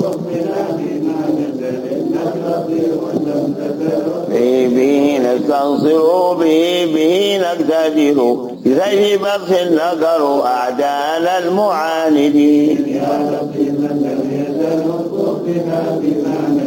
به نستنصر به نقتدر بسيف بطش نقر أعداءنا المعاندين. يا ربي من لم يزل بنا بما